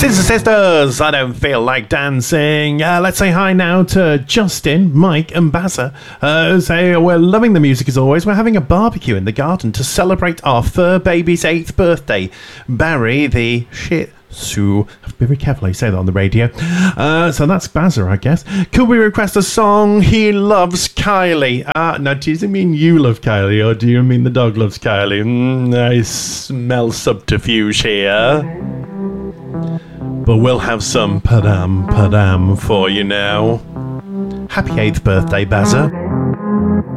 Sisters, I don't feel like dancing. Let's say hi now to Justin, Mike and Bazza. Say we're loving the music as always. We're having a barbecue in the garden to celebrate our fur baby's 8th birthday. Barry the shih tzu. Be very careful how you say that on the radio. So that's Bazza, I guess. Could we request a song? He loves Kylie. Now, do you mean you love Kylie, or do you mean the dog loves Kylie? I smell subterfuge here. But we'll have some padam padam for you now. Happy 8th birthday, Bazza.